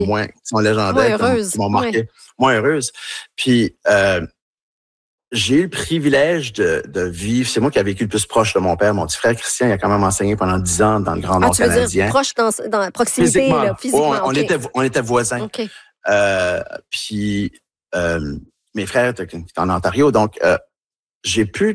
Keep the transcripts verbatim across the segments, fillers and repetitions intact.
moins, qui sont légendaires, moins heureuse, qui m'ont marqué, ouais. moins heureuses. Puis, euh, j'ai eu le privilège de, de vivre, c'est moi qui ai vécu le plus proche de mon père. Mon petit frère Christian, il a quand même enseigné pendant dix ans dans le Grand Nord ah, tu veux canadien. dire proche dans, dans la proximité, physiquement. là, physiquement. Oh, on, on, okay. était, on était voisins. Okay. Euh, puis, euh, mes frères étaient en Ontario, donc euh, j'ai pu,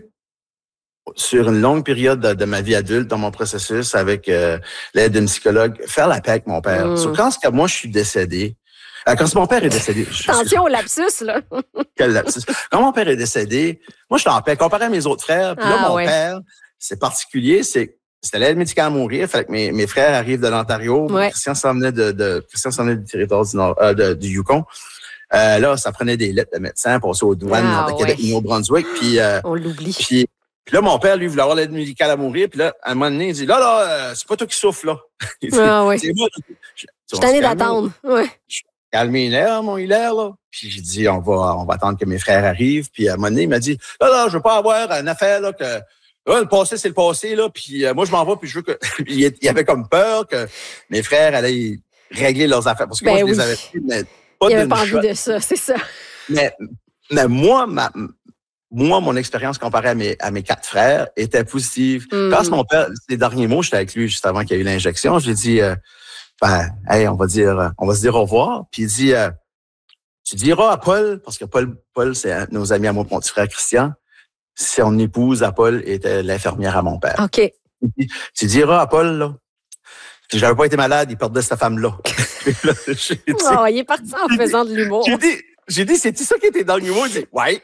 sur une longue période de, de ma vie adulte, dans mon processus, avec euh, l'aide d'une psychologue, faire la paix avec mon père. Mm. So, quand que moi, je suis décédé, euh, quand mon père est décédé... Attention au lapsus, là. Quel lapsus. Quand mon père est décédé, moi, j'étais en paix. Comparé à mes autres frères, puis là, ah, mon ouais. père, c'est particulier, c'est c'était l'aide médicale à mourir, fait que mes, mes frères arrivent de l'Ontario, ouais. Christian s'en venait de, de Christian s'en venait du territoire du Nord, euh, de, du Yukon. Euh, là, ça prenait des lettres de médecins pour passer aux douanes ah, de Québec, ouais. Nouveau-Brunswick, puis euh, on l'oublie. Puis, puis là, mon père, lui, voulait avoir l'aide médicale à mourir, puis là, à un moment donné, il dit, là, là, euh, c'est pas toi qui souffles, là. Il dit, ah, ouais. c'est moi. Je suis tanné d'attendre, ouais. Calmez l'air, mon hilaire, là. Puis j'ai dit, on va, on va attendre que mes frères arrivent. Puis à un moment donné, il m'a dit, là, là, je veux pas avoir une affaire, là, que, là, le passé, c'est le passé, là. Puis euh, moi, je m'en vais, puis je veux que, il y avait comme peur que mes frères allaient régler leurs affaires. Parce que ben moi, je oui. les avais pris, mais pas il d'une avait pas shot. envie de ça, c'est ça. Mais, mais moi, ma, moi, mon expérience comparée à mes, à mes quatre frères était positive. Mm. Quand mon père, les derniers mots, j'étais avec lui juste avant qu'il y ait eu l'injection, je lui ai dit, euh, ben, hey, on va dire, on va se dire au revoir. Puis il dit, euh, tu diras à Paul, parce que Paul, Paul, c'est un de nos amis à moi, mon petit frère Christian, son épouse à Paul était l'infirmière à mon père. OK. Puis, tu diras à Paul, là, si j'avais pas été malade, il perdait cette femme-là. là oh, il est parti en faisant de l'humour. J'ai dit, j'ai dit, c'est-tu ça qui était dans l'humour? Il dit, ouais.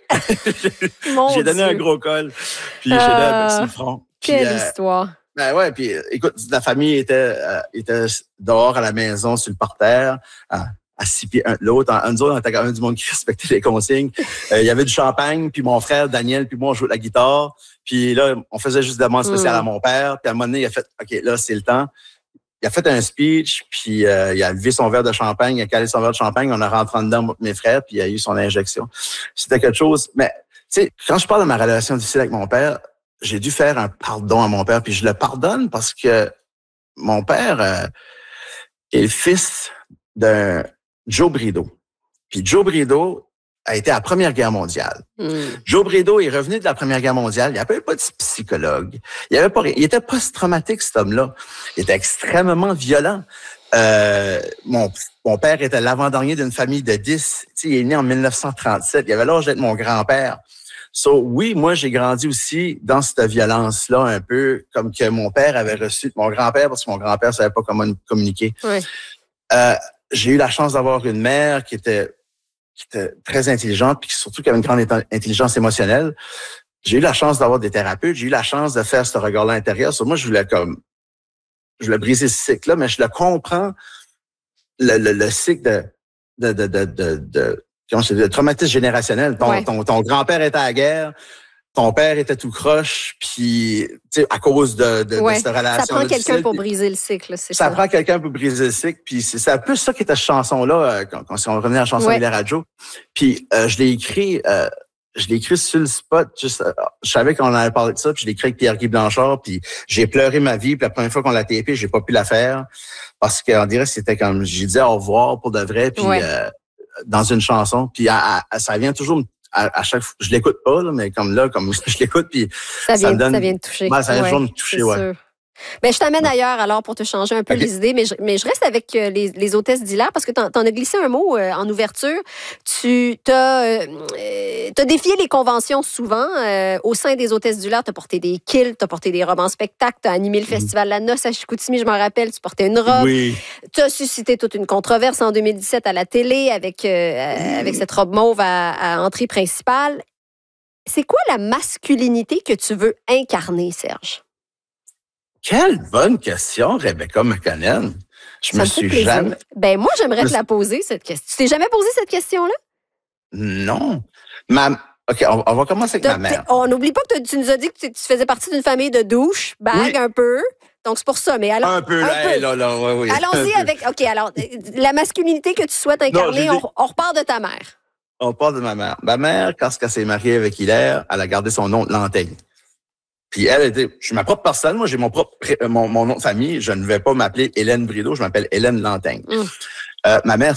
j'ai donné Dieu. un gros col. Puis j'ai donné un petit front. Quelle puis, histoire. Euh, ben ouais, puis écoute, la famille était, euh, était dehors à la maison, sur le parterre, à, à six pieds un de l'autre. En, en nous autres, on était quand même du monde qui respectait les consignes. Euh, il y avait du champagne, puis mon frère Daniel, puis moi, on jouait de la guitare. Puis là, on faisait juste des demandes spéciales mm. à mon père. Puis à un moment donné, il a fait, OK, là, c'est le temps. Il a fait un speech, puis euh, il a levé son verre de champagne, il a calé son verre de champagne, on a rentré en dedans, mes frères, puis il a eu son injection. C'était quelque chose... Mais, tu sais, quand je parle de ma relation difficile avec mon père, j'ai dû faire un pardon à mon père, puis je le pardonne parce que mon père euh, est le fils d'un Joe Brideau. Puis Joe Brideau a été à la Première Guerre mondiale. Mm. Joe Brideau est revenu de la Première Guerre mondiale. Il n'y avait pas de psychologue. Il avait pas, il était post-traumatique, cet homme-là. Il était extrêmement violent. Euh, mon, mon père était l'avant-dernier d'une famille de dix. Tu sais, il est né en mille neuf cent trente-sept. Il avait l'âge d'être mon grand-père. So, oui, moi, j'ai grandi aussi dans cette violence-là, un peu comme que mon père avait reçu de mon grand-père, parce que mon grand-père ne savait pas comment communiquer. Oui. Euh, j'ai eu la chance d'avoir une mère qui était qui était très intelligente, puis surtout qui avait une grande intelligence émotionnelle. J'ai eu la chance d'avoir des thérapeutes, j'ai eu la chance de faire ce regard-là intérieur. Sur moi, je voulais comme, je voulais briser ce cycle-là, mais je le comprends, le, le, le cycle de, de, de, de, de, de comment je dis, de traumatisme générationnel. Ton, ouais. ton, ton grand-père était à la guerre, ton père était tout croche, puis tu sais, à cause de, de, ouais. de cette relation. Ça prend quelqu'un pour briser le cycle, c'est ça. Ça prend quelqu'un pour briser le cycle, puis c'est, c'est un peu ça qui était cette chanson-là, quand, quand on revenait à la chanson ouais. de la radio. Puis euh, je l'ai écrit, euh, je l'ai écrit sur le spot, juste, euh, je savais qu'on allait parler de ça, puis je l'ai écrit avec Pierre-Guy Blanchard, puis j'ai pleuré ma vie, puis la première fois qu'on l'a tapé, j'ai pas pu la faire, parce qu'on dirait que c'était comme, j'ai dit au revoir pour de vrai, puis ouais. euh, dans une chanson, puis à, à, ça vient toujours À, à chaque fois, je l'écoute pas, là, mais comme là, comme je l'écoute, puis ça vient, ça me donne, ça vient de toucher. Ben, ça vient ouais, toujours me toucher, ouais. Sûr. Ben, je t'amène ailleurs, alors, pour te changer un peu okay. les idées, mais je, mais je reste avec euh, les, les hôtesses d'Hilaire, parce que t'en, t'en as glissé un mot euh, en ouverture. Tu t'as, euh, t'as défié les conventions souvent. Euh, au sein des hôtesses d'Hilaire, t'as porté des kilts, t'as porté des robes en spectacle, t'as animé le festival La Noce à Chicoutimi, je m'en rappelle, tu portais une robe. Oui. T'as suscité toute une controverse en deux mille dix-sept à la télé avec, euh, oui. avec cette robe mauve à, à entrée principale. C'est quoi la masculinité que tu veux incarner, Serge? Quelle bonne question, Rebecca McConnell. Je Ça me, me suis plaisir. jamais... Ben moi, j'aimerais te la poser, cette question. Tu t'es jamais posé cette question-là? Non. Ma... OK, on, on va commencer avec T'as, ma mère. On n'oublie pas que tu nous as dit que tu faisais partie d'une famille de douche, bague oui. un peu. Donc, c'est pour ça. Mais alors, un peu, un là, peu. là, là, oui, oui. Allons-y avec... OK, alors, la masculinité que tu souhaites incarner, non, on, on repart de ta mère. On parle de ma mère. Ma mère, quand elle s'est mariée avec Hilaire, elle a gardé son nom de Lantaigne. Puis elle était, je suis ma propre personne, moi j'ai mon propre mon, mon nom de famille, je ne vais pas m'appeler Hélène Brideau, je m'appelle Hélène Lantaigne. Mm. Euh, ma mère